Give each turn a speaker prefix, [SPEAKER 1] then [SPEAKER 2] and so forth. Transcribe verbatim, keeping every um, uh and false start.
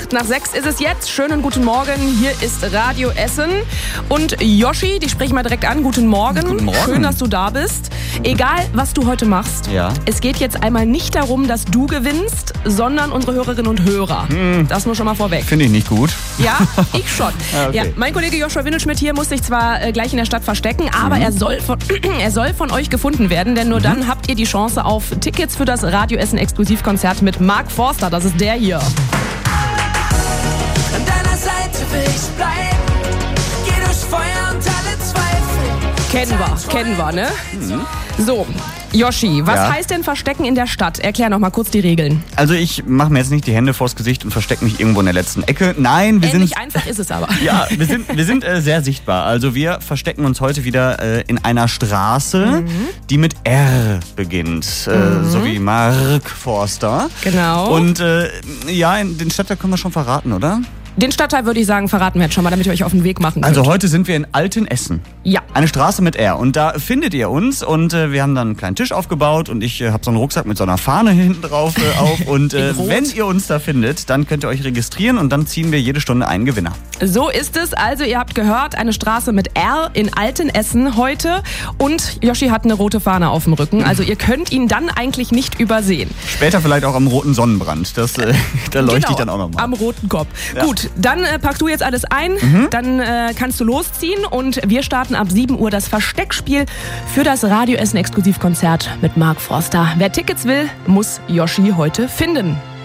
[SPEAKER 1] acht nach sechs ist es jetzt. Schönen guten Morgen. Hier ist Radio Essen. Und Yoshi, die spreche ich mal direkt an. Guten Morgen.
[SPEAKER 2] Guten Morgen.
[SPEAKER 1] Schön, dass du da bist. Egal, was du heute machst.
[SPEAKER 2] Ja.
[SPEAKER 1] Es geht jetzt einmal nicht darum, dass du gewinnst, sondern unsere Hörerinnen und Hörer.
[SPEAKER 2] Hm.
[SPEAKER 1] Das nur schon mal vorweg.
[SPEAKER 2] Finde ich nicht gut.
[SPEAKER 1] Ja, ich schon.
[SPEAKER 2] Ah, okay.
[SPEAKER 1] Ja, mein Kollege Joshua Windelschmidt hier muss sich zwar äh, gleich in der Stadt verstecken, aber
[SPEAKER 2] Mhm.
[SPEAKER 1] er, soll von, er soll von euch gefunden werden, denn nur
[SPEAKER 2] Mhm.
[SPEAKER 1] dann habt ihr die Chance auf Tickets für das Radio Essen Exklusivkonzert mit Mark Forster. Das ist der hier.
[SPEAKER 3] An deiner Seite will ich bleiben. Geh durch Feuer und alle Zweifel.
[SPEAKER 1] Kennen wir, kennen wir, ne? So, Yoshi, was
[SPEAKER 2] Ja.
[SPEAKER 1] heißt denn Verstecken in der Stadt? Erklär noch mal kurz die Regeln.
[SPEAKER 2] Also ich mache mir jetzt nicht die Hände vors Gesicht und verstecke mich irgendwo in der letzten Ecke. Nein, wir
[SPEAKER 1] Ähnlich
[SPEAKER 2] sind...
[SPEAKER 1] einfach ist es aber.
[SPEAKER 2] Ja, wir sind, wir sind äh, sehr sichtbar. Also wir verstecken uns heute wieder äh, in einer Straße,
[SPEAKER 1] Mhm.
[SPEAKER 2] die mit R beginnt. Äh, so wie Mark Forster.
[SPEAKER 1] Genau.
[SPEAKER 2] Und äh, ja, in den Stadtteil können wir schon verraten, oder?
[SPEAKER 1] Den Stadtteil würde ich sagen, verraten wir jetzt schon mal, damit ihr euch auf den Weg machen könnt.
[SPEAKER 2] Also heute sind wir in Altenessen.
[SPEAKER 1] Ja.
[SPEAKER 2] Eine Straße mit R. Und da findet ihr uns. Und äh, wir haben dann einen kleinen Tisch aufgebaut. Und ich äh, habe so einen Rucksack mit so einer Fahne hinten drauf äh, auf. Und äh,
[SPEAKER 1] In Rot.
[SPEAKER 2] wenn ihr uns da findet, dann könnt ihr euch registrieren. Und dann ziehen wir jede Stunde einen Gewinner.
[SPEAKER 1] So ist es. Also ihr habt gehört, eine Straße mit R in Altenessen heute. Und Yoshi hat eine rote Fahne auf dem Rücken. Also ihr könnt ihn dann eigentlich nicht übersehen.
[SPEAKER 2] Später vielleicht auch am roten Sonnenbrand. Das, äh, da leuchte
[SPEAKER 1] Genau,
[SPEAKER 2] ich dann auch nochmal.
[SPEAKER 1] am roten Kopf.
[SPEAKER 2] Ja.
[SPEAKER 1] Gut, dann äh, packst du jetzt alles ein. Dann äh, kannst du losziehen. Und wir starten ab sieben Uhr das Versteckspiel für das Radio Essen Exklusivkonzert mit Mark Forster. Wer Tickets will, muss Yoshi heute finden.